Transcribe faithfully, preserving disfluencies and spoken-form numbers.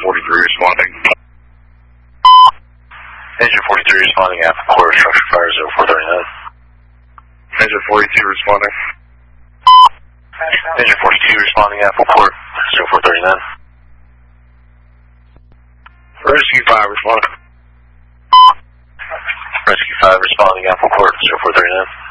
forty-three responding. Engine forty-three responding, Apple Core, structure fire zero four thirty-nine. Engine forty-two responding. Engine forty-two responding, Apple Core, zero four thirty-nine. Rescue five responding. Rescue five responding, Apple Core, zero four thirty-nine.